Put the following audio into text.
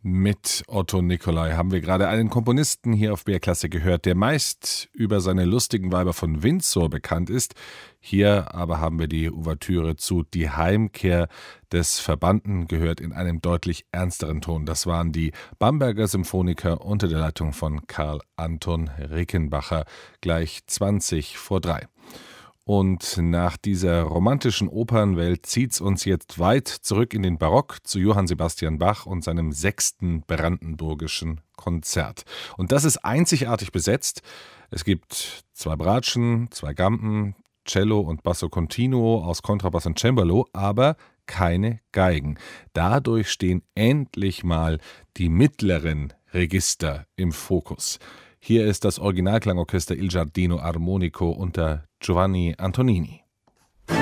Mit Otto Nicolai haben wir gerade einen Komponisten hier auf BR Klassik gehört, der meist über seine lustigen Weiber von Windsor bekannt ist. Hier aber haben wir die Ouvertüre zu Die Heimkehr des Verbannten gehört in einem deutlich ernsteren Ton. Das waren die Bamberger Symphoniker unter der Leitung von Karl Anton Rickenbacher, gleich 3:20. Und nach dieser romantischen Opernwelt zieht's uns jetzt weit zurück in den Barock zu Johann Sebastian Bach und seinem 6. Brandenburgischen Konzert. Und das ist einzigartig besetzt. Es gibt 2 Bratschen, 2 Gamben, Cello und Basso Continuo aus Kontrabass und Cembalo, aber keine Geigen. Dadurch stehen endlich mal die mittleren Register im Fokus. Hier ist das Originalklangorchester Il Giardino Armonico unter Giovanni Antonini.